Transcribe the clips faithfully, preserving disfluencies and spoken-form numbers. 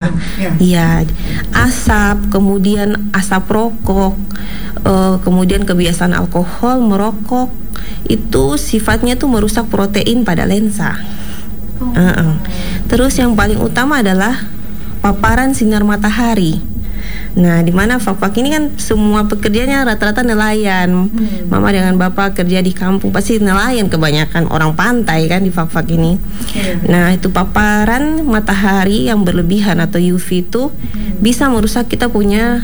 Iya, asap, kemudian asap rokok, uh, kemudian kebiasaan alkohol, merokok, itu sifatnya tuh merusak protein pada lensa. Oh. Uh-uh. Terus yang paling utama adalah paparan sinar matahari. Nah, di mana Fak-Fak ini kan semua pekerjanya rata-rata nelayan. Hmm. Mama dengan bapak kerja di kampung pasti nelayan, kebanyakan orang pantai kan di Fak-Fak ini. Yeah. Nah, itu paparan matahari yang berlebihan atau U V itu hmm. bisa merusak kita punya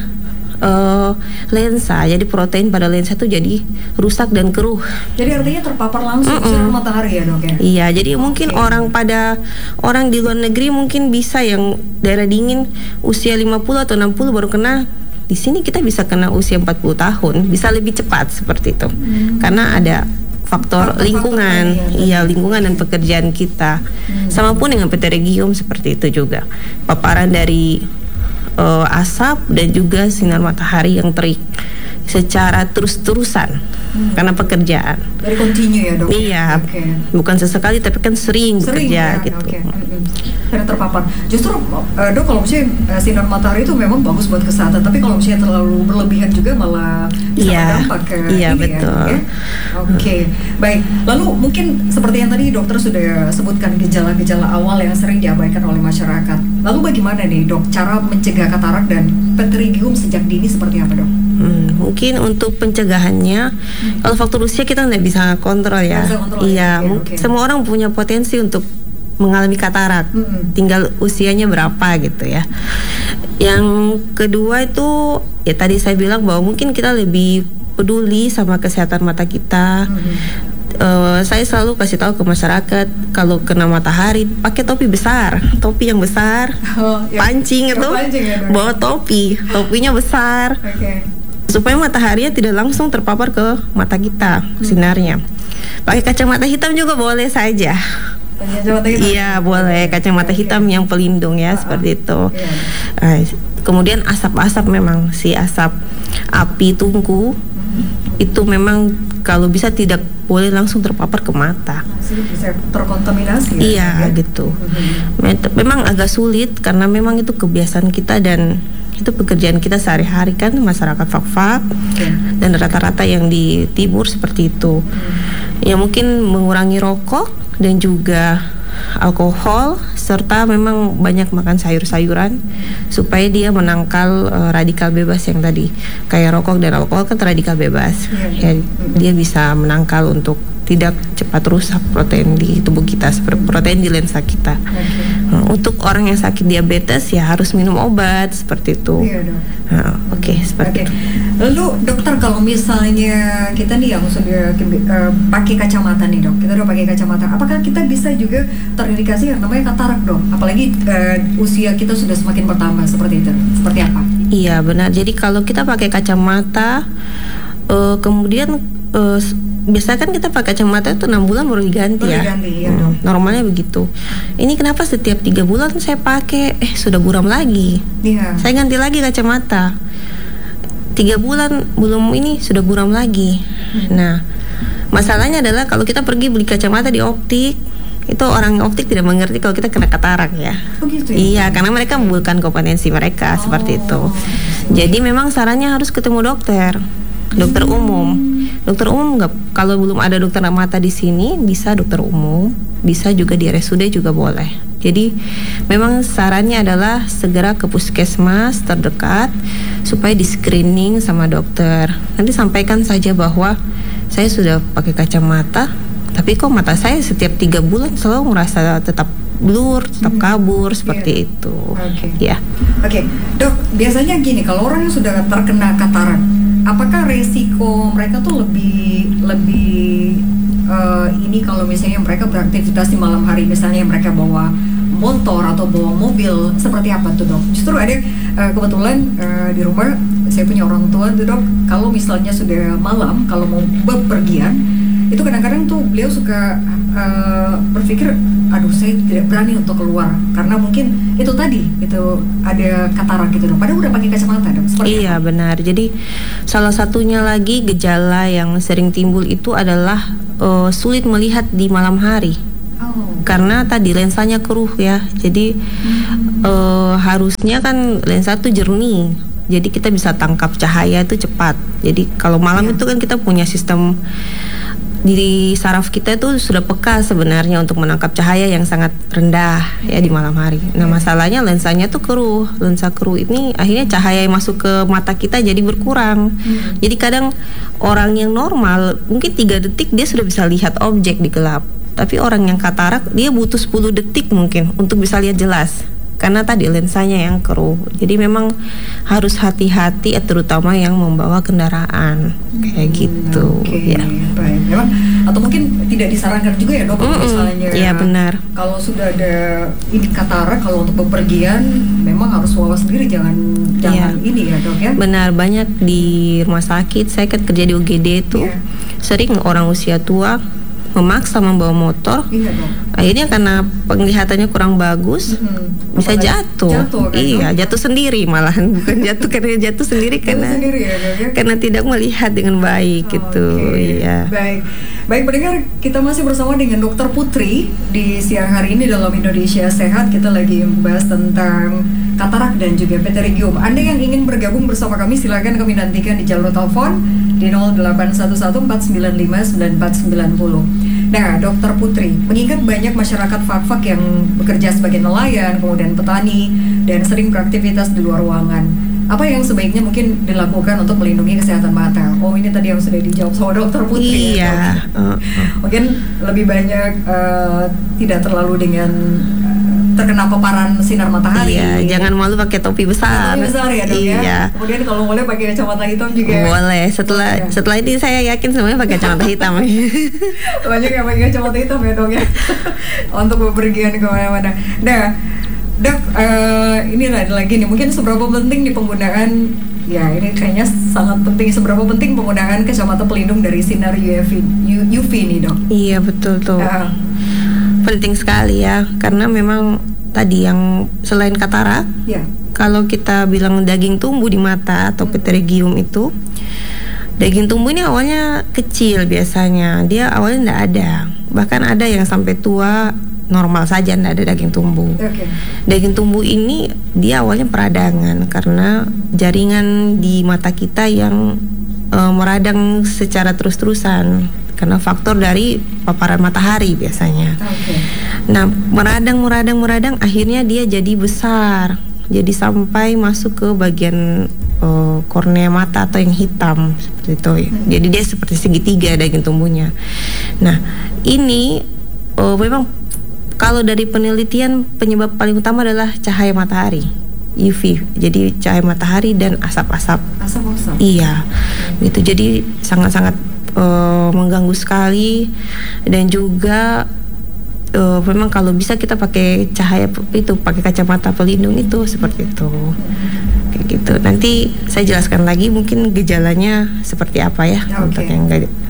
uh, lensa. Jadi protein pada lensa itu jadi rusak dan keruh. Jadi artinya terpapar langsung sinar matahari ya, Dok ya? Iya, jadi okay. mungkin orang pada orang di luar negeri mungkin bisa yang daerah dingin usia lima puluh atau enam puluh baru kena. Di sini kita bisa kena usia empat puluh tahun, bisa lebih cepat seperti itu. Hmm. Karena ada faktor, faktor lingkungan, faktor iya lingkungan dan pekerjaan kita. Hmm. Sama pun dengan peteregium seperti itu juga. Paparan dari uh, asap dan juga sinar matahari yang terik secara terus-terusan hmm. karena pekerjaan. Dari kontinu ya, Dok? Iya, okay. bukan sesekali tapi kan sering, sering bekerja ya? Gitu. Okay. Mm-hmm. Karena terpapar. Justru uh, Dok, kalau misalnya uh, sinar matahari itu memang bagus buat kesehatan, tapi kalau misalnya terlalu berlebihan juga malah bisa yeah. berdampak ke iya, ini betul. Ya. Oke, okay. Baik. Lalu mungkin seperti yang tadi dokter sudah sebutkan gejala-gejala awal yang sering diabaikan oleh masyarakat. Lalu bagaimana nih, Dok, cara mencegah katarak dan pterygium sejak dini seperti apa, Dok? Hmm, mungkin untuk pencegahannya, hmm. kalau faktor usia kita nggak bisa kontrol ya. Bisa kontrol iya, ya, okay. semua orang punya potensi untuk mengalami katarak, hmm. tinggal usianya berapa gitu ya. Yang kedua itu, ya tadi saya bilang bahwa mungkin kita lebih peduli sama kesehatan mata kita. Hmm. Uh, saya selalu kasih tahu ke masyarakat kalau kena matahari pakai topi besar, topi yang besar, oh, ya. pancing itu, ya, bawa topi, topinya besar. Okay. Supaya mataharinya tidak langsung terpapar ke mata kita hmm. sinarnya. Pakai kacamata hitam juga boleh saja. Kacamata hitam? Iya boleh, kacamata okay. hitam yang pelindung ya, uh-uh. seperti itu. Yeah. Uh, kemudian asap-asap memang si asap api tungku hmm. itu memang kalau bisa tidak boleh langsung terpapar ke mata. Bisa terkontaminasi. Iya ya? Gitu. Hmm. Memang agak sulit karena memang itu kebiasaan kita dan itu pekerjaan kita sehari-hari kan, masyarakat Fak-Fak okay. dan rata-rata yang di timur seperti itu. Hmm. Ya mungkin mengurangi rokok dan juga alkohol serta memang banyak makan sayur-sayuran supaya dia menangkal uh, radikal bebas yang tadi. Kayak rokok dan alkohol kan radikal bebas. Yeah. Ya, dia bisa menangkal untuk tidak cepat rusak protein di tubuh kita, seperti protein di lensa kita. Okay. Nah, untuk orang yang sakit diabetes ya harus minum obat seperti itu. Iya, dok. Nah, Oke, okay, seperti okay. itu. Lalu dokter, kalau misalnya kita nih yang sudah uh, pakai kacamata nih, Dok, kita udah pakai kacamata, apakah kita bisa juga terindikasi yang namanya katarak, Dok? Apalagi uh, usia kita sudah semakin bertambah seperti itu. Seperti apa? Iya, benar. Jadi kalau kita pakai kacamata uh, kemudian uh, biasanya kan kita pakai kacamata itu enam bulan baru diganti ya. Diganti, ya hmm, normalnya begitu. Ini kenapa setiap tiga bulan saya pakai, eh sudah buram lagi. Yeah. Saya ganti lagi kacamata. Tiga bulan belum ini sudah buram lagi. Hmm. Nah, masalahnya adalah kalau kita pergi beli kacamata di optik, itu orang optik tidak mengerti kalau kita kena katarak ya. Oh gitu ya? Iya, karena mereka bukan kompetensi mereka oh. seperti itu. Jadi memang sarannya harus ketemu dokter. Dokter umum, dokter umum nggak, kalau belum ada dokter mata di sini bisa dokter umum, bisa juga di R S U D juga boleh. Jadi memang sarannya adalah segera ke puskesmas terdekat supaya di screening sama dokter. Nanti sampaikan saja bahwa saya sudah pakai kacamata, tapi kok mata saya setiap tiga bulan selalu merasa tetap blur, tetap kabur hmm. seperti yeah. itu. Oke. Okay. Ya. Oke, okay. Dok. Biasanya gini, kalau orang yang sudah terkena katarak, apakah resiko mereka tuh lebih lebih uh, ini kalau misalnya mereka beraktivitas di malam hari, misalnya mereka bawa motor atau bawa mobil, seperti apa tuh, Dok? Justru ada uh, kebetulan uh, di rumah saya punya orang tua tuh, Dok, kalau misalnya sudah malam, kalau mau bepergian, itu kadang-kadang tuh beliau suka uh, berpikir, aduh saya tidak berani untuk keluar karena mungkin itu tadi itu ada katarak gitu, Dok. Padahal udah pakai kacamata, Dok. Seperti iya apa? Benar. Jadi salah satunya lagi gejala yang sering timbul itu adalah uh, sulit melihat di malam hari. Oh. karena tadi lensanya keruh ya. Jadi hmm. uh, harusnya kan lensa tuh jernih. Jadi kita bisa tangkap cahaya itu cepat. Jadi kalau malam ya. Itu kan kita punya sistem di saraf kita itu sudah peka sebenarnya untuk menangkap cahaya yang sangat rendah ya di malam hari. Nah masalahnya lensanya tuh keruh. Lensa keruh ini akhirnya cahaya yang masuk ke mata kita jadi berkurang. Hmm. Jadi kadang orang yang normal mungkin tiga detik dia sudah bisa lihat objek di gelap. Tapi orang yang katarak dia butuh sepuluh detik mungkin untuk bisa lihat jelas. Karena tadi lensanya yang keruh. Jadi memang harus hati-hati, terutama yang membawa kendaraan kayak gitu. Okay, ya. Baik. Memang atau mungkin tidak disarankan juga ya dok, mm-hmm. misalnya. Iya benar. Kalau sudah ada ini katarak, kalau untuk bepergian memang harus wawas sendiri, jangan jangan ya. Ini ya dok ya. Benar, banyak di rumah sakit. Saya kan kerja di U G D itu yeah. sering orang usia tua memaksa membawa motor, iya dong. Akhirnya karena penglihatannya kurang bagus, hmm. bisa jatuh, jatuh kan, iya dong? Jatuh sendiri malahan, bukan jatuh karena jatuh sendiri karena sendiri ya, ya? Karena tidak melihat dengan baik, oh, gitu, okay. Iya. Baik, baik pendengar, kita masih bersama dengan Dokter Putri di siang hari ini dalam Indonesia Sehat. Kita lagi membahas tentang katarak dan juga pterygium. Anda yang ingin bergabung bersama kami, silakan kami nantikan di jalur telepon di nol delapan satu satu empat sembilan lima sembilan empat sembilan nol. Nah, Dokter Putri, mengingat banyak masyarakat Fak-Fak yang bekerja sebagai nelayan, kemudian petani, dan sering beraktivitas di luar ruangan, apa yang sebaiknya mungkin dilakukan untuk melindungi kesehatan mata? Oh, ini tadi yang sudah dijawab sama Dokter Putri. Iya. Ya, uh, uh. Mungkin lebih banyak uh, tidak terlalu dengan terkena paparan sinar matahari. Iya, jangan malu pakai topi besar. Topi besar ya dok iya. ya. Kemudian kalau boleh pakai kacamata hitam juga. Boleh. Setelah ya. setelah ini saya yakin semuanya pakai kacamata hitam. Banyak yang pakai kacamata hitam ya dok ya. Untuk bepergian kemana-mana. Nah, dok, uh, ini lagi nih. Mungkin seberapa penting nih penggunaan? Ya, ini kayaknya sangat penting. Seberapa penting penggunaan kacamata pelindung dari sinar U V, U V nih dok? Iya betul tuh. Uh, penting sekali ya, karena memang tadi yang selain katarak, yeah. kalau kita bilang daging tumbuh di mata atau pterygium itu, daging tumbuh ini awalnya kecil biasanya, dia awalnya tidak ada, bahkan ada yang sampai tua normal saja tidak ada daging tumbuh. Okay. Daging tumbuh ini dia awalnya peradangan karena jaringan di mata kita yang uh, meradang secara terus-terusan. Karena faktor dari paparan matahari biasanya. Okay. Nah, meradang, meradang, meradang, akhirnya dia jadi besar, jadi sampai masuk ke bagian uh, kornea mata atau yang hitam seperti itu. Hmm. Jadi dia seperti segitiga daging tumbuhnya. Nah, ini uh, memang kalau dari penelitian penyebab paling utama adalah cahaya matahari. U V, jadi cahaya matahari dan asap-asap. Asap-asap. Iya, hmm. gitu. Jadi sangat-sangat Uh, mengganggu sekali, dan juga uh, memang kalau bisa kita pakai cahaya itu, pakai kacamata pelindung itu seperti itu, kayak gitu. Nanti saya jelaskan lagi mungkin gejalanya seperti apa ya. Okay. Untuk yang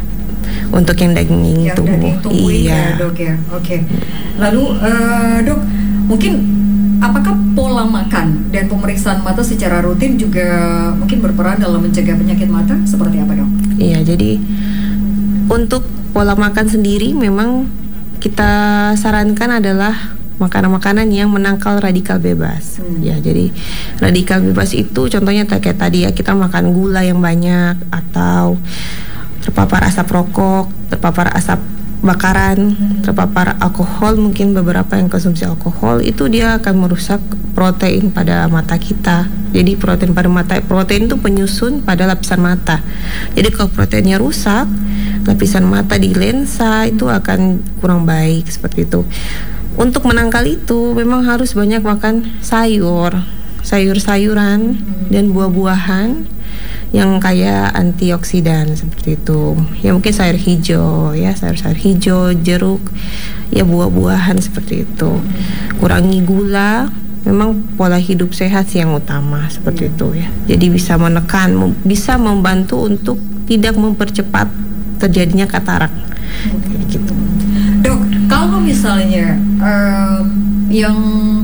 untuk yang daging yang tumbuh. Daging tumbuh iya ya, dok ya. Oke. Okay. Lalu uh, dok, mungkin apakah pola makan dan pemeriksaan mata secara rutin juga mungkin berperan dalam mencegah penyakit mata? Seperti apa dok? Iya, jadi untuk pola makan sendiri memang kita sarankan adalah makanan-makanan yang menangkal radikal bebas. Hmm. Ya, jadi radikal bebas itu contohnya kayak tadi ya, kita makan gula yang banyak atau terpapar asap rokok, terpapar asap bakaran, hmm. terpapar alkohol, mungkin beberapa yang konsumsi alkohol itu dia akan merusak protein pada mata kita. Jadi protein pada mata, protein itu penyusun pada lapisan mata. Jadi kalau proteinnya rusak, lapisan mata di lensa itu akan kurang baik seperti itu. Untuk menangkal itu memang harus banyak makan sayur, sayur-sayuran hmm. dan buah-buahan yang kaya antioksidan seperti itu. Ya mungkin sayur hijau ya, sayur-sayur hijau, jeruk, ya buah-buahan seperti itu. Kurangi gula, memang pola hidup sehat sih yang utama seperti itu ya. Jadi bisa menekan, bisa membantu untuk tidak mempercepat terjadinya katarak. Kayak gitu. Dok, kalau misalnya um, yang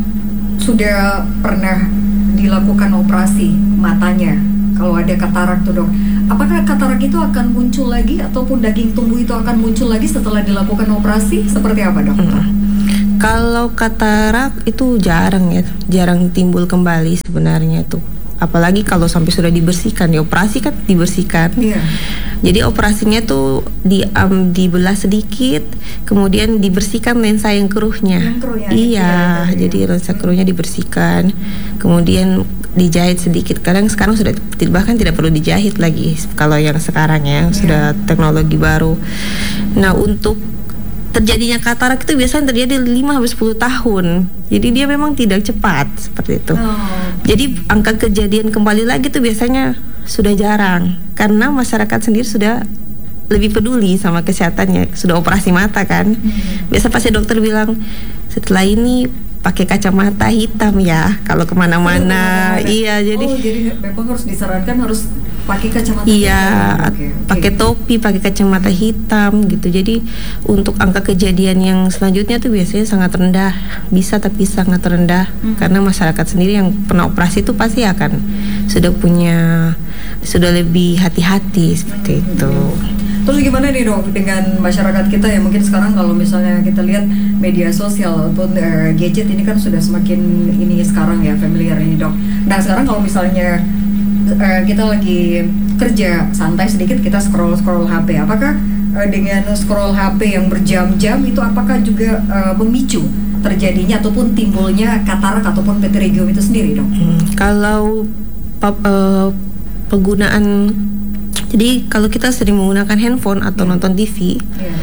sudah pernah dilakukan operasi matanya, kalau ada katarak tuh dok, apakah katarak itu akan muncul lagi ataupun daging tumbuh itu akan muncul lagi setelah dilakukan operasi? Seperti apa dok? Hmm. Kalau katarak itu jarang ya, jarang timbul kembali sebenarnya tuh. Apalagi kalau sampai sudah dibersihkan, dioperasi kan dibersihkan. Iya. Jadi operasinya tuh di um, dibelah sedikit, kemudian dibersihkan lensa yang keruhnya. Yang keruhnya, Iya, iya, jadi iya. lensa keruhnya dibersihkan, kemudian dijahit sedikit. Kadang sekarang sudah bahkan tidak perlu dijahit lagi kalau yang sekarang ya, Iya. sudah teknologi baru. Nah, untuk terjadinya katarak itu biasanya terjadi lima sampai sepuluh tahun. Jadi dia memang tidak cepat seperti itu. Oh. Jadi angka kejadian kembali lagi tuh biasanya sudah jarang karena masyarakat sendiri sudah lebih peduli sama kesehatannya, sudah operasi mata kan. Hmm. Biasa pasti dokter bilang setelah ini pakai kacamata hitam ya kalau kemana-mana. Oh, Iya, jadi oh, jadi memang harus disarankan harus pakai kacamata iya, hitam. Oke, oke. pakai topi, pakai kacamata hitam gitu. Jadi untuk angka kejadian yang selanjutnya tuh biasanya sangat rendah, bisa tapi sangat rendah Hmm. karena masyarakat sendiri yang pernah operasi itu pasti akan sudah punya sudah lebih hati-hati seperti itu. Terus gimana nih dok dengan masyarakat kita yang mungkin sekarang kalau misalnya kita lihat media sosial ataupun uh, gadget ini kan sudah semakin ini sekarang ya familiar ini dok. Nah sekarang kalau misalnya uh, kita lagi kerja santai sedikit kita scroll scroll H P, apakah uh, dengan scroll H P yang berjam-jam itu apakah juga uh, memicu terjadinya ataupun timbulnya katarak ataupun pterygium itu sendiri dok? Hmm, kalau pap- uh, penggunaan jadi kalau kita sering menggunakan handphone atau nonton T V, Yeah.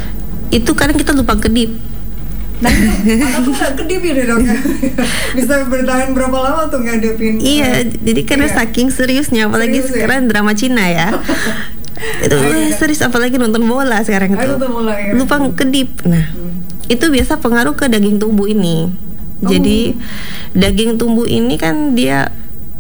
itu kadang kita lupa kedip. Nah, aku nggak kedip ini dok. Bisa bertahan berapa lama tuh ngadepin? Iya, uh, jadi karena iya. saking seriusnya, apalagi Serius ya? sekarang drama Cina ya. Itu Ayo, serius, apalagi nonton bola sekarang itu. Ayo, nonton bola, ya. Lupa kedip. Nah, Hmm. itu biasa pengaruh ke daging tumbuh ini. Jadi daging tumbuh ini kan dia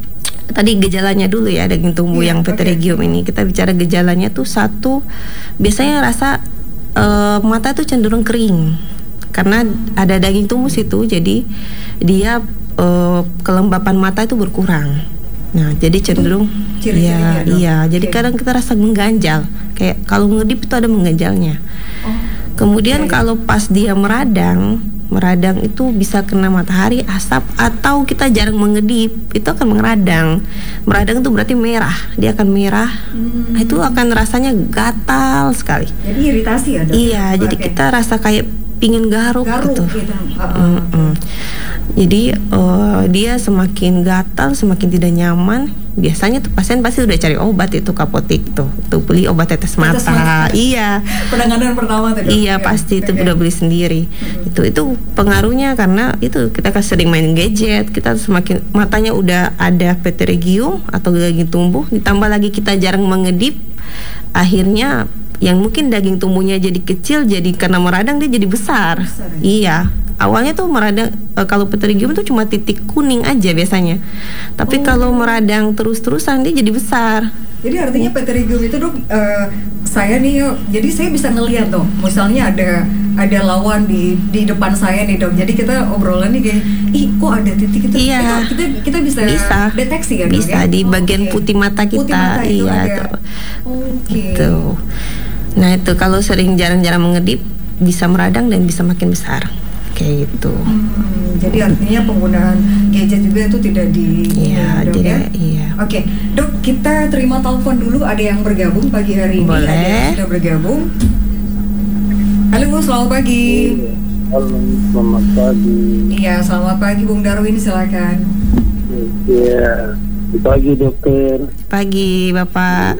tadi gejalanya dulu ya, daging tumbuh Iya, yang oke. pterygium ini. Kita bicara gejalanya tuh satu, biasanya rasa eh, mata tuh cenderung kering karena ada daging tumbuh situ, jadi dia eh, kelembapan mata itu berkurang. Nah, jadi cenderung ciri-cirinya iya, dong. iya. Jadi Oke. kadang kita rasa mengganjal. Kayak kalau ngedip itu ada mengganjalnya. Oh, Kemudian iya, iya. kalau pas dia meradang, meradang itu bisa kena matahari, asap, atau kita jarang mengedip, itu akan meradang. Meradang itu berarti merah, dia akan merah. Hmm. Nah, itu akan rasanya gatal sekali. Jadi iritasi ya dok? Iya, jadi Oke. kita rasa kayak pingin garuk, garuk gitu. gitu. Uh, uh, Mm-mm. Jadi eh, dia semakin gatal, semakin tidak nyaman. Biasanya tuh pasien pasti udah cari obat itu ke apotek tuh, tuh beli obat tetes mata. Tetes mata. Iya. Penanganan pertama tuh dok? Iya pasti itu Oke. udah beli sendiri. Mm-mm. Itu itu pengaruhnya karena itu kita kan sering main gadget, kita semakin matanya udah ada pterygium atau daging tumbuh, ditambah lagi kita jarang mengedip, akhirnya yang mungkin daging tumbuhnya jadi kecil, jadi karena meradang dia jadi besar. Besar, ya? Iya. Awalnya tuh meradang e, kalau pterygium itu cuma titik kuning aja biasanya. Tapi Oh. kalau meradang terus-terusan dia jadi besar. Jadi artinya pterygium itu dok, eh, saya nih yuk, jadi saya bisa ngelihat dok, misalnya ada ada lawan di di depan saya nih dok, jadi kita obrolan nih kayak, ih kok ada titik itu? Iya. Itu kita kita bisa, Bisa. deteksi kan dok Bisa ya? di Oh, bagian oke. putih mata kita. Putih mata itu Iya, ada. tuh. Oke. Gitu. Nah itu kalau sering jarang-jarang mengedip bisa meradang dan bisa makin besar kayak gitu. Hmm, jadi artinya penggunaan gadget juga itu tidak di Iya, dok, tidak. ya? Iya. Oke, dok kita terima telepon dulu. Ada yang bergabung pagi hari ini. Boleh. Ada yang sudah bergabung. Halo Bu, selamat pagi. Halo, selamat pagi. Iya, selamat pagi Bung Darwin, silakan. Iya, pagi dokter. Pagi Bapak.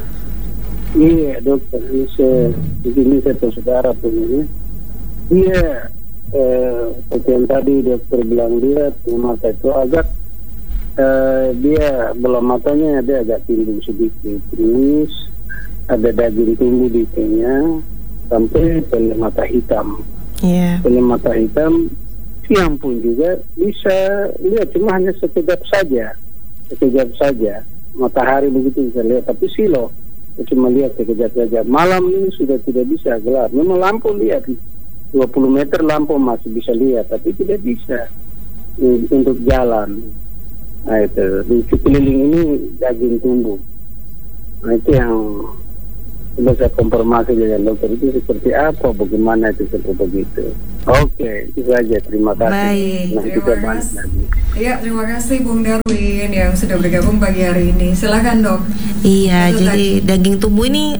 Iya dokter, ini saya begini saya tahu saudara punya. Iya, eh, seperti yang tadi dokter bilang dia tuh mata itu agak eh, dia bola matanya dia agak timbul sedikit, terus ada daging tumbuh di tengah sampai pele mata hitam. Iya. Pele mata hitam siang pun juga bisa lihat, cuma hanya sekejap saja, sekejap saja. Matahari begitu bisa lihat, tapi silo cuma lihat sekejap saja. Malam ini sudah tidak bisa gelap. Memang lampu lihat dua puluh meter lampu masih bisa lihat, tapi tidak bisa eh, untuk jalan. Nah itu di sekeliling ini daging tumbuh. Nah itu yang coba saya konfirmasi dengan dokter itu seperti apa, bagaimana itu seperti begitu. Oke, itu saja. Terima kasih. Baik. Nah, kita Terima bahas kasih. lagi. Iya, terima kasih Bung Darwin yang sudah bergabung pagi hari ini. Silakan dok. Iya, Itu jadi daging tumbuh ini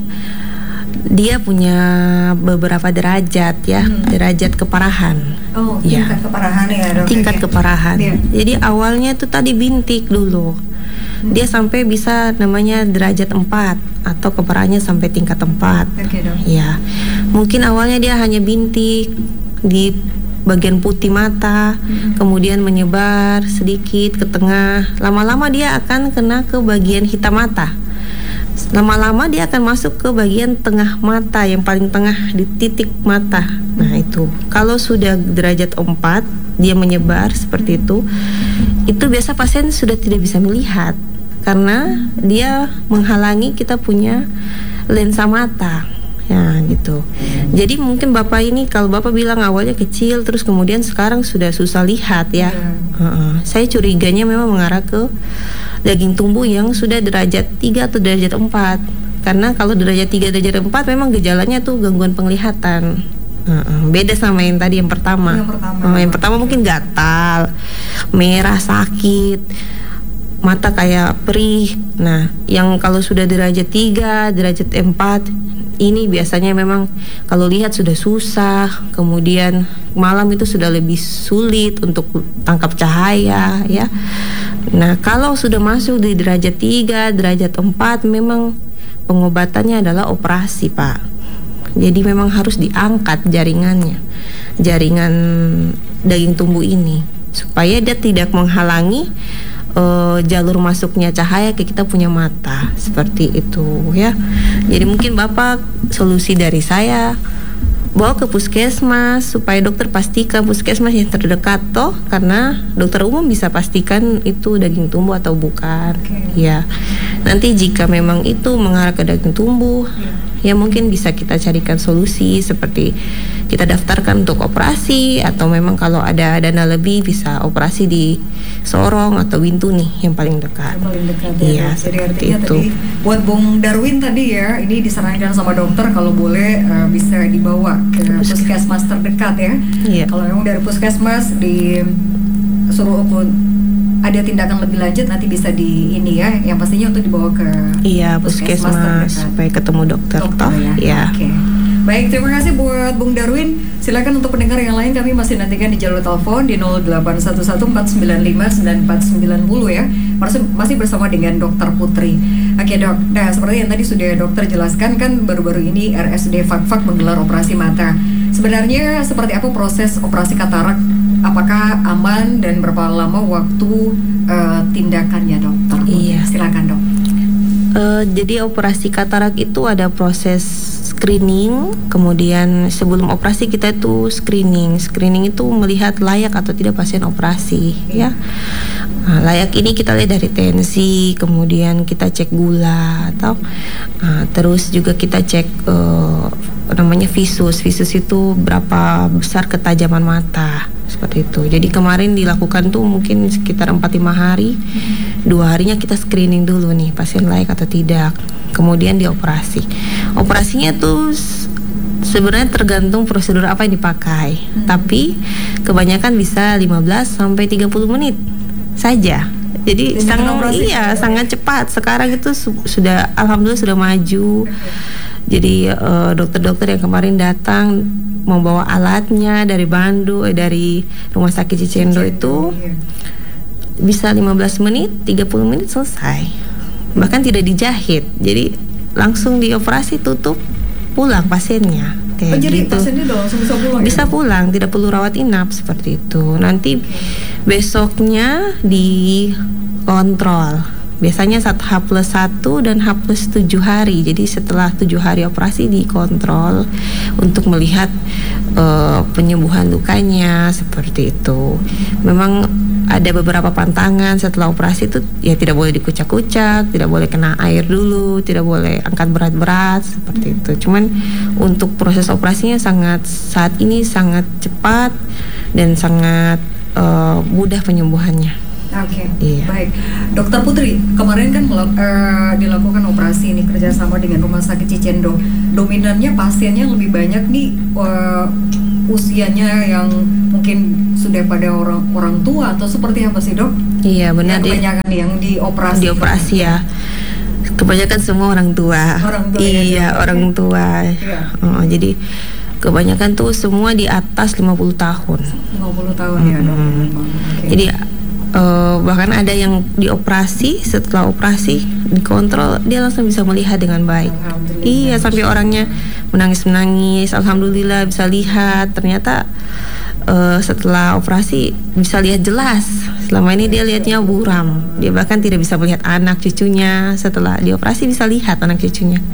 dia punya beberapa derajat ya, Hmm. derajat keparahan. Oh, Ya. tingkat keparahan ya dok. Tingkat Oke. keparahan. Iya. Jadi awalnya tuh tadi bintik dulu. Dia sampai bisa namanya derajat empat atau keparahannya sampai tingkat empat. Oke dok. Ya. Mungkin awalnya dia hanya bintik di bagian putih mata, Mm-mm. kemudian menyebar sedikit ke tengah. Lama-lama dia akan kena ke bagian hitam mata. Lama-lama dia akan masuk ke bagian tengah mata, yang paling tengah di titik mata. Nah itu, kalau sudah derajat empat dia menyebar seperti itu, itu biasa pasien sudah tidak bisa melihat karena dia menghalangi kita punya lensa mata. Ya gitu. Jadi mungkin bapak ini, kalau bapak bilang awalnya kecil terus kemudian sekarang sudah susah lihat ya. Iya. Heeh. Saya curiganya memang mengarah ke daging tumbuh yang sudah derajat tiga atau derajat empat. Karena kalau derajat tiga, derajat empat memang gejalanya tuh gangguan penglihatan. Heeh. Beda sama yang tadi yang pertama. Yang pertama. Oh, yang pertama mungkin gatal, merah, sakit, mata kayak perih. Nah, yang kalau sudah derajat tiga, derajat empat, ini biasanya memang kalau lihat sudah susah, kemudian malam itu sudah lebih sulit untuk tangkap cahaya ya. Nah, kalau sudah masuk di derajat tiga, derajat empat, memang pengobatannya adalah operasi, Pak. Jadi memang harus diangkat jaringannya, jaringan daging tumbuh ini, supaya dia tidak menghalangi uh, jalur masuknya cahaya ke kita punya mata, seperti itu ya. Jadi mungkin Bapak, solusi dari saya, bawa ke puskesmas supaya dokter pastikan, puskesmas yang terdekat toh, karena dokter umum bisa pastikan itu daging tumbuh atau bukan. Oke. Ya, nanti jika memang itu mengarah ke daging tumbuh, ya mungkin bisa kita carikan solusi seperti kita daftarkan untuk operasi, atau memang kalau ada dana lebih bisa operasi di Sorong atau Wintu nih yang paling dekat. Yang paling dekat ya. Iya, Dok. Jadi seperti artinya itu. tadi buat Bung Darwin tadi ya, ini disarankan sama dokter kalau boleh uh, bisa dibawa ke puskesmas terdekat ya. Iya. Kalau memang dari puskesmas di suruh ada tindakan lebih lanjut, nanti bisa di ini ya, yang pastinya untuk dibawa ke Iya, puskesmas puskesmas terdekat. supaya ketemu dokter, Dokter toh. ya. Ya. Oke. Baik, terima kasih buat Bung Darwin. Silakan untuk pendengar yang lain, kami masih nantikan di jalur telepon di nol delapan satu satu empat sembilan lima sembilan empat sembilan nol ya. Masih masih bersama dengan Dokter Putri. Oke, Dok. Nah, seperti yang tadi sudah dokter jelaskan, kan baru-baru ini R S U D Fakfak menggelar operasi mata. Sebenarnya seperti apa proses operasi katarak? Apakah aman dan berapa lama waktu uh, tindakannya, Dokter Putri? Iya. Silakan, Dok. Uh, jadi operasi katarak itu ada proses screening, kemudian sebelum operasi kita itu screening. Screening itu melihat layak atau tidak pasien operasi, ya. Nah, layak ini kita lihat dari tensi, kemudian kita cek gula, atau uh, terus juga kita cek uh, namanya visus. Visus itu berapa besar ketajaman mata, seperti itu. Jadi kemarin dilakukan tuh mungkin sekitar empat lima hari. Dua harinya kita screening dulu nih pasien layak atau tidak. Kemudian dioperasi. Operasinya tuh s- sebenarnya tergantung prosedur apa yang dipakai. Hmm. Tapi kebanyakan bisa lima belas sampai tiga puluh menit saja. Jadi Tindakan sangat operasi iya, ya. sangat cepat. Sekarang itu su- sudah alhamdulillah sudah maju. Jadi eh, dokter-dokter yang kemarin datang membawa alatnya dari Bandung, eh, dari Rumah Sakit Cicendo itu Iya. bisa lima belas menit, tiga puluh menit selesai. Bahkan tidak dijahit. Jadi langsung dioperasi, tutup, pulang pasiennya. Kayak Oh, jadi gitu. pasiennya udah langsung bisa pulang Bisa ya? pulang, tidak perlu rawat inap seperti itu. Nanti besoknya dikontrol. Biasanya saat H plus satu dan H plus tujuh hari. Jadi setelah tujuh hari operasi dikontrol untuk melihat uh, penyembuhan lukanya, seperti itu. Memang ada beberapa pantangan setelah operasi itu, ya tidak boleh dikucak-kucak, tidak boleh kena air dulu, tidak boleh angkat berat-berat, seperti itu. Cuman untuk proses operasinya sangat saat ini sangat cepat dan sangat uh, mudah penyembuhannya. Oke, Iya. baik. Dokter Putri, kemarin kan melak- eh, dilakukan operasi ini kerjasama dengan Rumah Sakit Cicendo. Dominannya pasiennya lebih banyak nih eh, usianya yang mungkin sudah pada orang orang tua atau seperti apa sih dok? Iya benar, Yang di, kebanyakan yang dioperasi. dioperasi ya. Kebanyakan semua orang tua. Orang tua, ya, Iya, dok. orang tua. Iya. Oh, jadi kebanyakan tuh semua di atas lima puluh tahun. lima puluh tahun ya dok. Mm-mm. Memang. Oke. Jadi eh, bahkan ada yang dioperasi, setelah operasi dikontrol dia langsung bisa melihat dengan baik. Alhamdulillah. Iya, sampai orangnya menangis-menangis, alhamdulillah bisa lihat. Ternyata eh, setelah operasi bisa lihat jelas. Selama ini dia lihatnya buram. Dia bahkan tidak bisa melihat anak cucunya. Setelah dioperasi bisa lihat anak cucunya.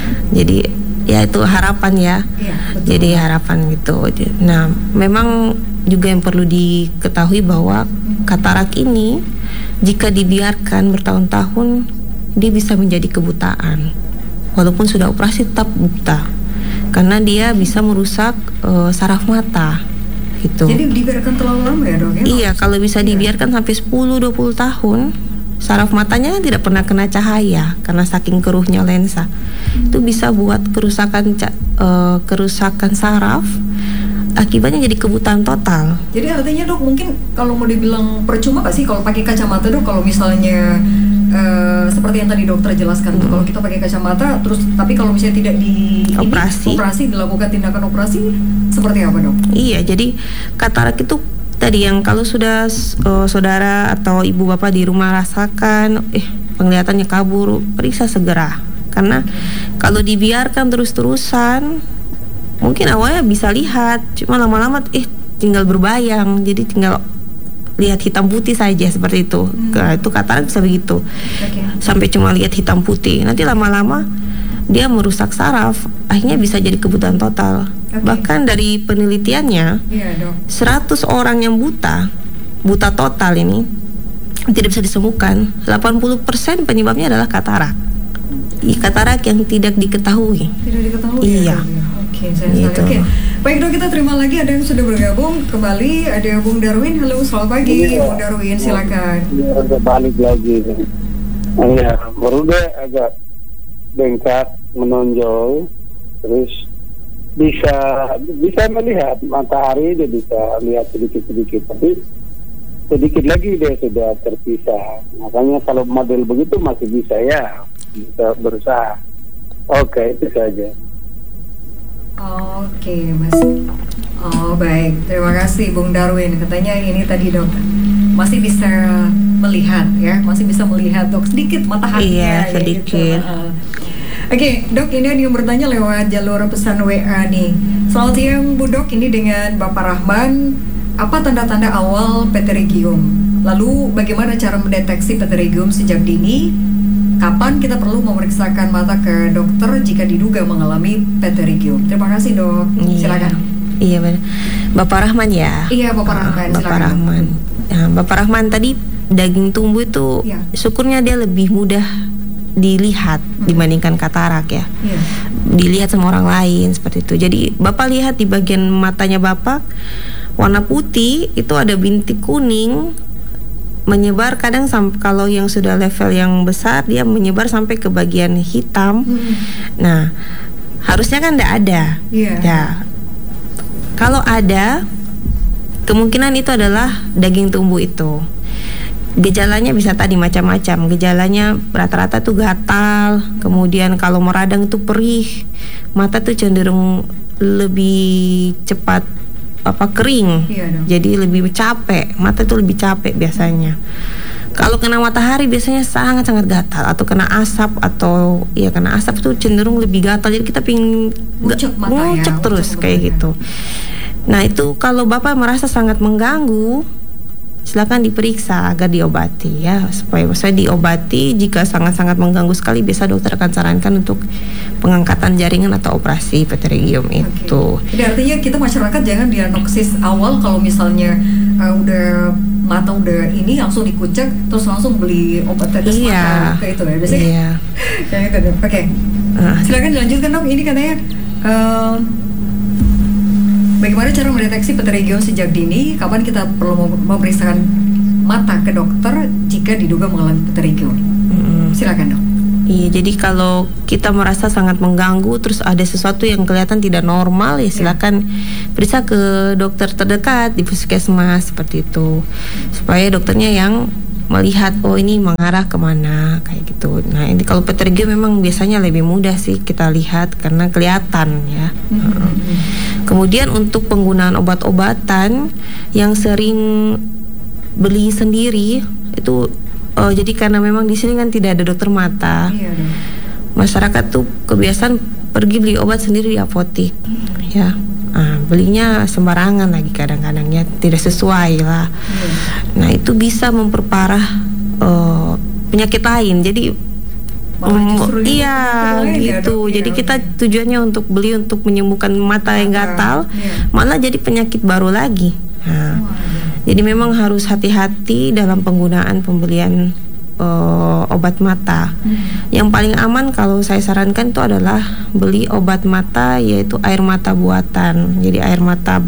Jadi ya itu harapan ya. Iya, betul. Jadi harapan gitu. Nah, memang juga yang perlu diketahui bahwa katarak ini jika dibiarkan bertahun-tahun dia bisa menjadi kebutaan. Walaupun sudah operasi tetap buta. Karena dia bisa merusak uh, saraf mata gitu. Jadi dibiarkan terlalu lama ya dok ya? Iya, kalau bisa Iya. dibiarkan sampai sepuluh dua puluh tahun, saraf matanya kan tidak pernah kena cahaya karena saking keruhnya lensa. Itu bisa buat kerusakan ca- eh, kerusakan saraf, akibatnya jadi kebutaan total. Jadi artinya dok mungkin kalau mau dibilang percuma gak sih kalau pakai kacamata dok, kalau misalnya eh, seperti yang tadi dokter jelaskan tuh, kalau kita pakai kacamata terus tapi kalau misalnya tidak di ini, Operasi. operasi dilakukan tindakan operasi seperti apa dok? Iya, jadi katarak itu tadi yang kalau sudah eh, saudara atau ibu bapak di rumah rasakan eh penglihatannya kabur, periksa segera. Karena kalau dibiarkan terus-terusan mungkin awalnya bisa lihat, cuma lama-lama eh tinggal berbayang, jadi tinggal lihat hitam putih saja seperti itu. Hmm. Nah, itu katarak bisa begitu. Oke. Sampai cuma lihat hitam putih. Nanti lama-lama dia merusak saraf, akhirnya bisa jadi kebutaan total. Oke. Bahkan dari penelitiannya Iya dok. seratus orang yang buta, buta total ini tidak bisa disembuhkan. delapan puluh persen penyebabnya adalah katarak. I- Katarak yang tidak diketahui. Tidak diketahui Iya. ya dok ya? Oke, saya Gitu. Oke, baik dok, kita terima lagi ada yang sudah bergabung kembali. Ada Bung Darwin. Halo, selamat pagi Iya. Bung Darwin, silakan. Dia agak balik lagi. Oh, ya, baru dia agak bengkak, menonjol, terus bisa bisa melihat matahari, dia bisa lihat sedikit-sedikit, tapi sedikit lagi dia sudah terpisah. Makanya kalau model begitu masih bisa ya, bisa berusaha. Oke, itu saja. Oke, Mas. Oh, baik. Terima kasih Bung Darwin. Katanya ini tadi dok masih bisa melihat ya, masih bisa melihat dok sedikit mataharinya. Iya, ya, sedikit. gitu. Uh, Oke, dok, ini ada yang bertanya lewat jalur pesan W A nih. Selamat siang Bu Dok, ini dengan Bapak Rahman. Apa tanda-tanda awal pterygium? Lalu bagaimana cara mendeteksi pterygium sejak dini? Kapan kita perlu memeriksakan mata ke dokter jika diduga mengalami pterygium? Terima kasih dok. Iya. Silakan. Iya benar. Bapak Rahman ya. Iya Bapak Ah, Rahman. Bapak silakan. Rahman. Nah, Bapak Rahman tadi daging tumbuh itu Iya. syukurnya dia lebih mudah dilihat Hmm. dibandingkan katarak ya. Iya. Dilihat sama orang lain seperti itu. Jadi Bapak lihat di bagian matanya Bapak warna putih, itu ada bintik kuning menyebar, kadang sam- kalau yang sudah level yang besar dia menyebar sampai ke bagian hitam. Hmm. Nah, harusnya kan tidak ada. Iya. Ya. Kalau ada, kemungkinan itu adalah daging tumbuh itu. Gejalanya bisa tadi macam-macam. Gejalanya rata-rata tuh gatal, kemudian kalau meradang tuh perih, mata tuh cenderung lebih cepat apa kering. Iya, dong. Jadi lebih capek, mata tuh lebih capek biasanya. Kalau kena matahari biasanya sangat-sangat gatal, atau kena asap, atau ya kena asap tuh cenderung lebih gatal. Jadi kita pingin Ngucek mata ya, ngucek terus ngucek kayak matanya. gitu. Nah itu kalau Bapak merasa sangat mengganggu, silakan diperiksa agar diobati ya, supaya saya diobati. Jika sangat-sangat mengganggu sekali, biasa dokter akan sarankan untuk pengangkatan jaringan atau operasi pterygium itu. Oke. Jadi artinya kita masyarakat jangan diagnosis awal kalau misalnya uh, udah mata udah ini langsung dikucek terus langsung beli obat tetes Iya. mata kayak itu ya biasanya. Iya. Kayak itu dok. Oke. Ah. Silakan dilanjutkan dok. Ini katanya uh, bagaimana cara mendeteksi pterygium sejak dini? Kapan kita perlu mem- memeriksakan mata ke dokter jika diduga mengalami pterygium. Hmm. Silakan dok. Iya, jadi kalau kita merasa sangat mengganggu, terus ada sesuatu yang kelihatan tidak normal, ya silakan yeah. periksa ke dokter terdekat di puskesmas seperti itu, supaya dokternya yang melihat oh ini mengarah kemana kayak gitu. Nah ini kalau pterygium memang biasanya lebih mudah sih kita lihat karena kelihatan ya. Mm-hmm. Kemudian untuk penggunaan obat-obatan yang sering beli sendiri itu. Oh, jadi karena memang di sini kan tidak ada dokter mata, iya, masyarakat tuh kebiasaan pergi beli obat sendiri di apotik, hmm. ya, nah, belinya sembarangan lagi kadang-kadang ya tidak sesuai lah. Hmm. Nah itu bisa memperparah uh, penyakit lain. Jadi um, iya gitu. Ya, jadi ya, kita ya. tujuannya untuk beli untuk menyembuhkan mata yang gatal, ya. malah jadi penyakit baru lagi. Nah, oh, jadi memang harus hati-hati dalam penggunaan pembelian uh, obat mata. Hmm. Yang paling aman kalau saya sarankan itu adalah beli obat mata yaitu air mata buatan. Jadi air mata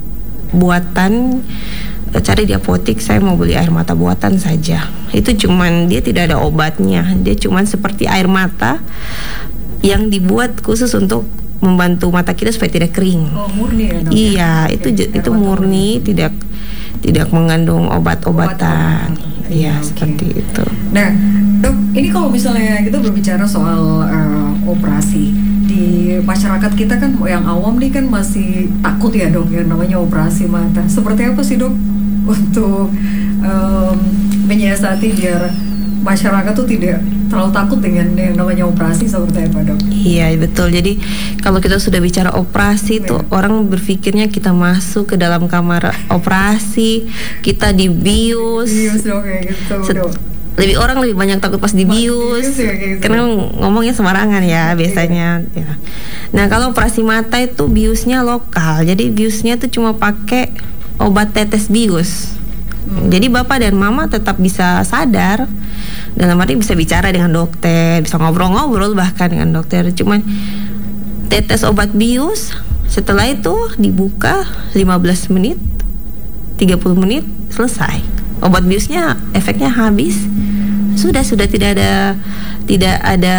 buatan cari di apotik, saya mau beli air mata buatan saja. Itu cuman dia tidak ada obatnya, dia cuman seperti air mata yang dibuat khusus untuk membantu mata kita supaya tidak kering. Oh, murni ya, dok? Iya, ya? itu okay. itu murni, murni, tidak tidak mengandung obat-obatan. Iya, okay. seperti itu. Nah, dok, ini kalau misalnya kita berbicara soal uh, operasi di masyarakat kita kan yang awam nih kan masih takut ya dok yang namanya operasi mata. Seperti apa sih dok untuk um, menyiasati biar masyarakat tuh tidak terlalu takut dengan yang namanya operasi seperti apa dok? Iya betul. Jadi kalau kita sudah bicara operasi yeah. tuh orang berpikirnya kita masuk ke dalam kamar operasi, kita dibius. Bius dok kayak gitu Set- dok. Lebih orang lebih banyak takut pas dibius, ya, gitu. Karena ngomongnya sembarangan ya biasanya. Yeah. Ya. Nah kalau operasi mata itu biusnya lokal, jadi biusnya tuh cuma pakai obat tetes bius. Hmm. Jadi bapak dan mama tetap bisa sadar, dalam arti bisa bicara dengan dokter, bisa ngobrol-ngobrol bahkan dengan dokter. Cuman tetes obat bius, setelah itu dibuka lima belas menit, tiga puluh menit, selesai. Obat biusnya efeknya habis. Sudah sudah tidak ada tidak ada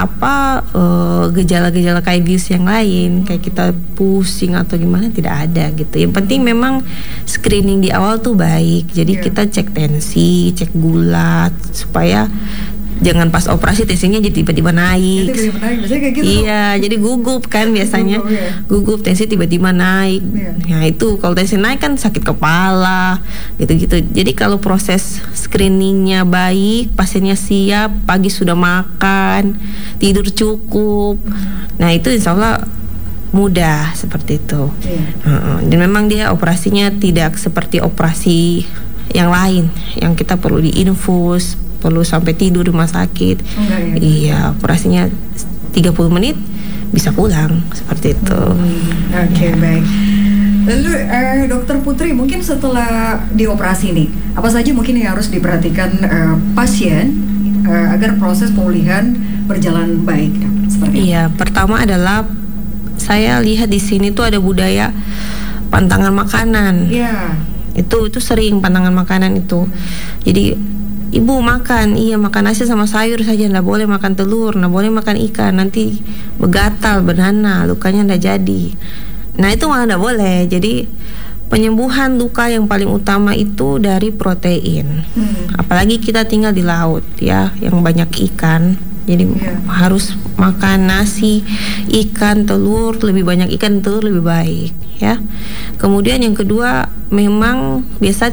apa uh, gejala-gejala kayak bius yang lain, kayak kita pusing atau gimana, tidak ada gitu. Yang penting memang screening di awal tuh baik. Jadi yeah. kita cek tensi, cek gula supaya jangan pas operasi tensinya jadi tiba-tiba naik. Tiba-tiba naik, biasanya kayak gitu. Iya, jadi gugup kan biasanya. Gugup, ya. gugup tensi tiba-tiba naik. Yeah. Nah, itu kalau tensi naik kan sakit kepala, gitu-gitu. Jadi kalau proses screeningnya baik, pasiennya siap, pagi sudah makan, tidur cukup. Nah, itu insya Allah mudah seperti itu. Yeah. Uh-uh. Dan memang dia operasinya tidak seperti operasi yang lain, yang kita perlu diinfus, perlu sampai tidur di rumah sakit. Enggak, ya? Iya, operasinya tiga puluh menit bisa pulang seperti itu. Hmm, Oke, okay, baik. Lalu eh, dokter Putri, mungkin setelah dioperasi nih, apa saja mungkin yang harus diperhatikan eh, pasien eh, agar proses pemulihan berjalan baik? Seperti iya, apa? Pertama adalah saya lihat di sini tuh ada budaya pantangan makanan. Iya. Itu itu sering pantangan makanan itu. Jadi ibu makan, iya makan nasi sama sayur saja, nggak boleh makan telur, nggak boleh makan ikan, nanti begatal, bernanah, lukanya nggak jadi. Nah itu malah nggak boleh. Jadi penyembuhan luka yang paling utama itu dari protein. Hmm. Apalagi kita tinggal di laut ya, yang banyak ikan. Jadi yeah. harus makan nasi, ikan, telur, lebih banyak ikan, telur lebih baik ya. Kemudian yang kedua, memang biasa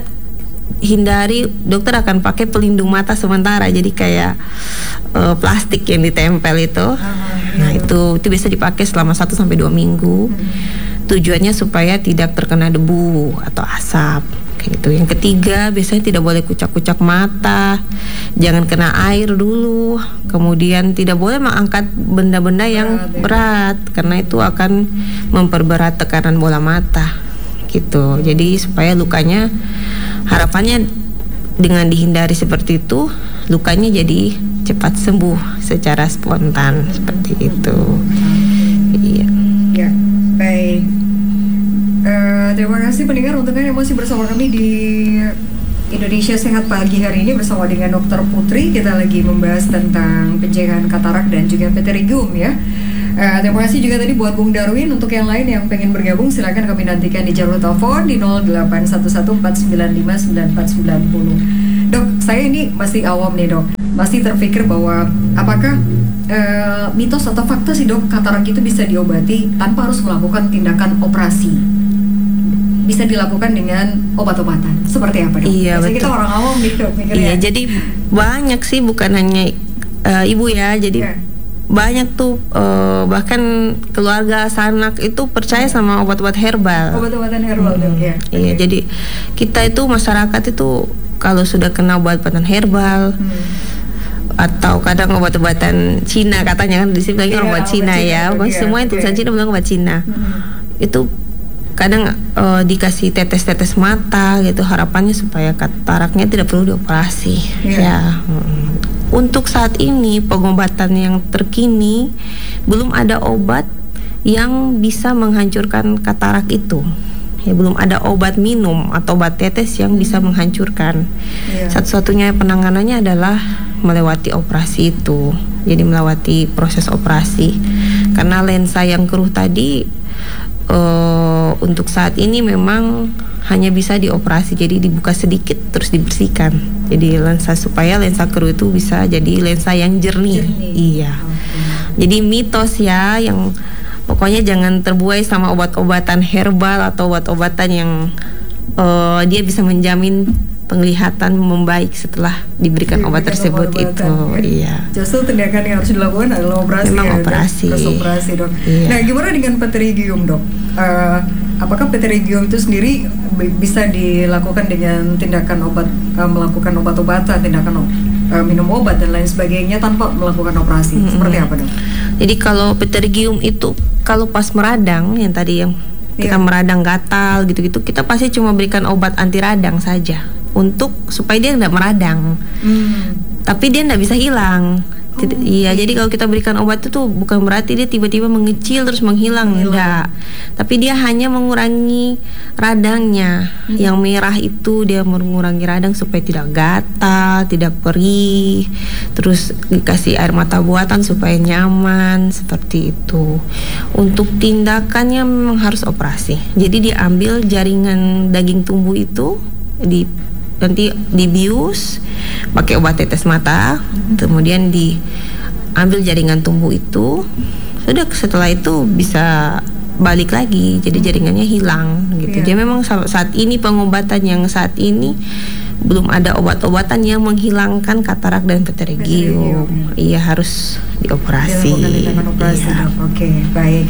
hindari, dokter akan pakai pelindung mata sementara, jadi kayak uh, plastik yang ditempel itu. Uh, nah iya. itu itu bisa dipakai selama satu sampai dua minggu. Hmm. Tujuannya supaya tidak terkena debu atau asap kayak gitu. Yang ketiga, biasanya tidak boleh kucak-kucak mata, jangan kena air dulu. Kemudian tidak boleh mengangkat benda-benda yang berat, karena itu akan memperberat tekanan bola mata gitu. Jadi supaya lukanya, harapannya dengan dihindari seperti itu, lukanya jadi cepat sembuh secara spontan seperti itu. Iya. Ya, baik. Uh, terima kasih pendengar untuk yang masih bersama kami di Indonesia Sehat pagi hari ini bersama dengan Dokter Putri. Kita lagi membahas tentang pencegahan katarak dan juga pterygium ya. Uh, terima kasih juga tadi buat Bung Darwin. Untuk yang lain yang pengen bergabung silakan kami nantikan di jalur telepon di nol delapan satu satu empat sembilan lima sembilan empat sembilan nol. Dok, saya ini masih awam nih dok, masih terpikir bahwa apakah uh, mitos atau fakta sih dok katarak itu bisa diobati tanpa harus melakukan tindakan operasi? Bisa dilakukan dengan obat-obatan. Seperti apa dok? Iya, biasanya betul. kita orang awam nih dok mikirnya. Iya, jadi banyak sih, bukan hanya uh, ibu ya, jadi yeah. banyak tuh uh, bahkan keluarga sanak itu percaya sama obat-obat herbal. Obat-obatan herbal hmm. dok ya. Iya, okay. jadi kita itu masyarakat itu kalau sudah kena obat-obatan herbal hmm. atau kadang obat-obatan Cina katanya kan di sini lagi yeah, obat Cina, Cina ya, okay. semua itu okay. tulisan Cina bilang obat Cina. Hmm. Itu kadang uh, dikasih tetes-tetes mata gitu, harapannya supaya kataraknya tidak perlu dioperasi. Yeah. Ya. Hmm. Untuk saat ini pengobatan yang terkini belum ada obat yang bisa menghancurkan katarak itu. Ya, belum ada obat minum atau obat tetes yang bisa menghancurkan. Yeah. Satu-satunya penanganannya adalah melewati operasi itu. Jadi melewati proses operasi. Karena lensa yang keruh tadi Uh, untuk saat ini memang hanya bisa dioperasi, jadi dibuka sedikit terus dibersihkan. Jadi lensa supaya lensa keruh itu bisa jadi lensa yang jernih. jernih. Iya. Okay. Jadi mitos ya, yang pokoknya jangan terbuai sama obat-obatan herbal atau obat-obatan yang uh, dia bisa menjamin penglihatan membaik setelah diberikan diberikan obat tersebut obat itu. Ya. Iya. Justru tindakan yang harus dilakukan adalah operasi. Memang ya, operasi. Terus operasi dok. Iya. Nah, gimana dengan pterygium dok? Uh, apakah pterygium itu sendiri bisa dilakukan dengan tindakan obat, uh, melakukan obat-obatan, tindakan uh, minum obat dan lain sebagainya tanpa melakukan operasi? Mm-hmm. Seperti apa dok? Jadi kalau pterygium itu kalau pas meradang yang tadi yang kita yeah. meradang gatal gitu-gitu, kita pasti cuma berikan obat anti radang saja untuk supaya dia tidak meradang. Hmm. Tapi dia tidak bisa hilang. Oh, iya, okay. Jadi kalau kita berikan obat itu tuh bukan berarti dia tiba-tiba mengecil terus menghilang, enggak. Tapi dia hanya mengurangi radangnya. Hmm. Yang merah itu dia mengurangi radang supaya tidak gatal, tidak perih. Terus dikasih air mata buatan supaya nyaman, seperti itu. Untuk tindakannya memang harus operasi. Jadi diambil jaringan daging tumbuh itu, di nanti dibius pakai obat tetes mata, kemudian diambil jaringan tumbuh itu, sudah setelah itu bisa balik lagi, jadi jaringannya hilang gitu. Yeah. Jadi memang saat ini pengobatan yang saat ini belum ada obat-obatan yang menghilangkan katarak dan pterygium. Iya, harus dioperasi. Operasi. Iya. Oke, okay, baik.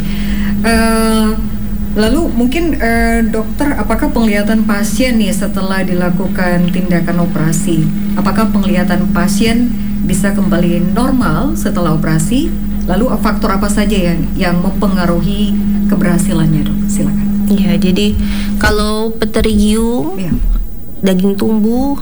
Uh, Lalu mungkin eh, dokter, apakah penglihatan pasien nih setelah dilakukan tindakan operasi, apakah penglihatan pasien bisa kembali normal setelah operasi? Lalu faktor apa saja yang yang mempengaruhi keberhasilannya dok? Silakan. Iya, jadi kalau pterygium, ya. daging tumbuh,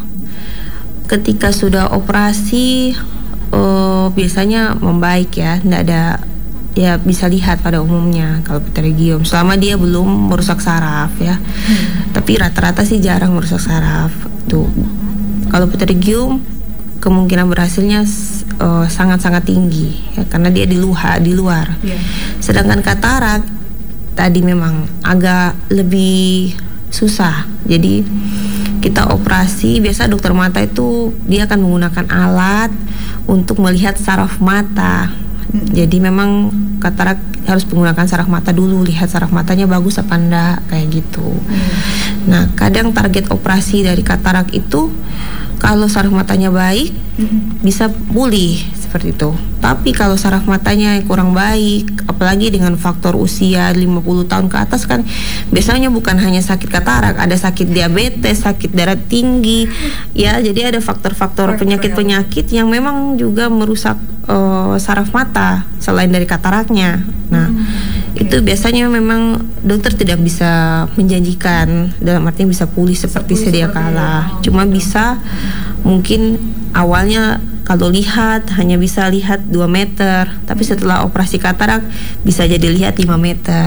ketika sudah operasi eh, biasanya membaik ya, tidak ada. Ya bisa lihat pada umumnya kalau pterygium selama dia belum merusak saraf ya. Hmm. Tapi rata-rata sih jarang merusak saraf. Tuh. Kalau pterygium kemungkinan berhasilnya uh, sangat-sangat tinggi ya, karena dia di luar, di luar. Yeah. Sedangkan katarak tadi memang agak lebih susah. Jadi kita operasi, biasa dokter mata itu dia akan menggunakan alat untuk melihat saraf mata. Jadi memang katarak harus menggunakan saraf mata dulu, lihat saraf matanya bagus apa enggak, kayak gitu. Hmm. Nah, kadang target operasi dari katarak itu kalau saraf matanya baik hmm. bisa pulih seperti itu. Tapi kalau saraf matanya kurang baik, apalagi dengan faktor usia lima puluh tahun ke atas kan biasanya bukan hanya sakit katarak, ada sakit diabetes, sakit darah tinggi. Ya, jadi ada faktor-faktor penyakit-penyakit yang memang juga merusak uh, saraf mata selain dari kataraknya. Nah, hmm. itu biasanya memang dokter tidak bisa menjanjikan dalam artinya bisa pulih seperti pulih sedia kala. Ya. Cuma bisa mungkin awalnya kalau lihat hanya bisa lihat dua meter, tapi setelah operasi katarak bisa jadi lihat lima meter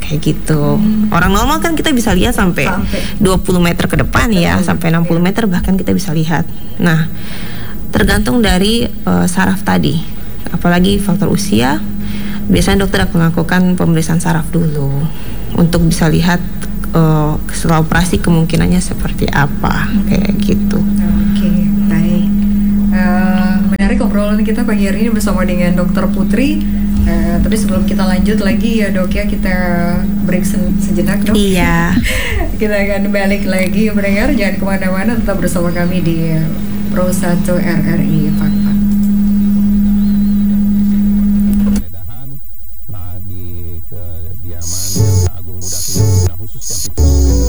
kayak gitu. Hmm. Orang normal kan kita bisa lihat sampai, Sampai. dua puluh meter ke depan ya, Betul. sampai enam puluh Iya. meter bahkan kita bisa lihat. Nah, tergantung dari uh, saraf tadi. Apalagi faktor usia, biasanya dokter akan melakukan pemeriksaan saraf dulu untuk bisa lihat uh, setelah operasi kemungkinannya seperti apa, kayak gitu. Oke, baik. Eh, menarik obrolan kita pagi hari ini bersama dengan Dokter Putri. Eh, tapi sebelum kita lanjut lagi ya dok ya, kita break sen- sejenak dok. Iya. Kita akan balik lagi mendengar, jangan kemana-mana, tetap bersama kami di Pro satu R R I Fakta.